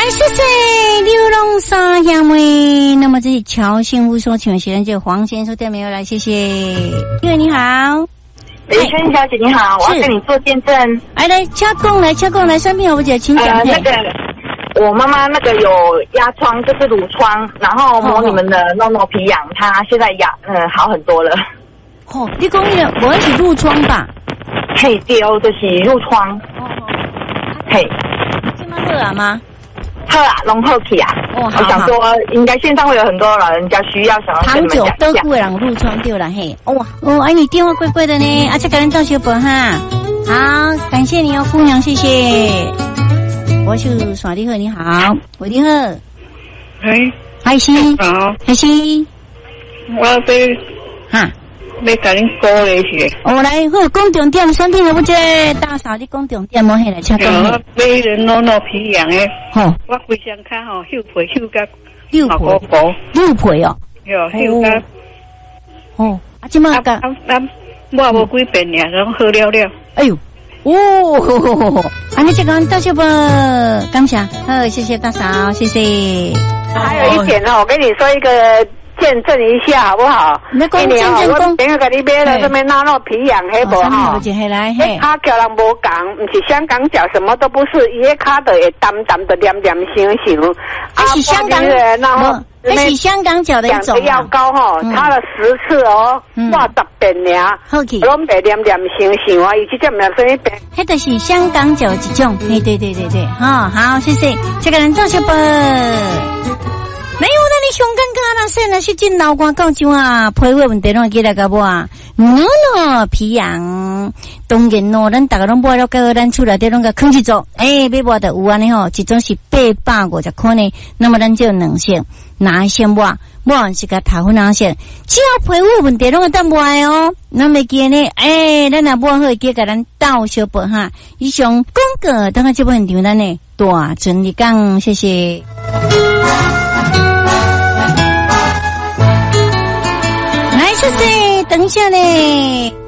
谢谢刘龙沙杨梅。那么这是乔幸福说，请问学生就黄先生对没有来？谢谢。因为你好， 春小姐你好，我要跟你做见证。 来掐供来，生病好不姐，请讲。 那个我妈妈那个有压疮，就是乳疮，然后摸你们的诺诺皮痒，她现在好很多了。 你讲的我是褥疮吧？ 嘿，对，就是褥疮。嘿， 这么热啊吗？ 好啊，拢好去啊。我想说，应该线上会有很多老人家需要想要跟你们讲一下。 长久都会让褥疮对了嘿。你电话怪怪的呢，这个人赵小本哈。好，感谢你哦，姑娘，谢谢。我是耍你好，你好，喂，你好。海西， 好， 海西。 我要甲恁鼓励一下。 来，好，讲重点，身体好不这？大嫂，你讲重点，我下来请讲。 我买人诺诺皮痒的，我规身骹秀皮秀甲六皮哦， 秀甲即马个， 我无几遍尔，拢好了了。 哎呦，你这个大小不？感谢，好，谢谢大嫂，谢谢。 还有一点我跟你说一个。见证一下好不好？ 你讲见证讲， 我等下给你买了这边那诺皮痒黑不哈？他叫人无讲，不是香港脚，什么都不是，伊迄卡的会淡淡的黏黏形形。 是香港，那是香港脚的一种。 要高擦了10次我10遍尔，拢袂黏黏形形伊直接没生一遍。 迄就是香港脚一种，对，好，谢谢，这个人赵小宝。没有，那你上尴尬啦！现在是真老瓜到怎啊？皮肤问题拢记来个无啊？皮痒，当然咱大家拢买了个，咱厝内底拢个空气做，买买的有安尼一种是850块呢。那么咱就两色，哪先买是个头粉色，只要皮肤问题拢会当买哦。那么记呢？咱若买好记甲咱倒小宝哈。以上广告等下这部现场咱呢大整理讲，谢谢。谢谢，等一下呢。